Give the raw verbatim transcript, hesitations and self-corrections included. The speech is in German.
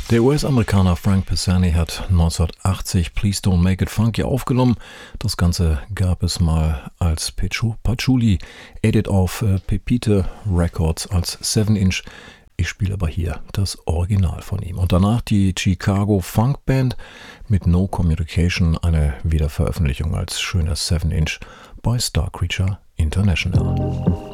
Der U S-Amerikaner Frank Pisani hat neunzehnhundertachtzig Please Don't Make It Funky aufgenommen. Das Ganze gab es mal als Pechu- Patchouli-Edit auf äh, Pepite Records als seven inch. Ich spiele aber hier das Original von ihm. Und danach die Chicago Funk Band mit No Communication, eine Wiederveröffentlichung als schöner seven inch bei Star Creature International.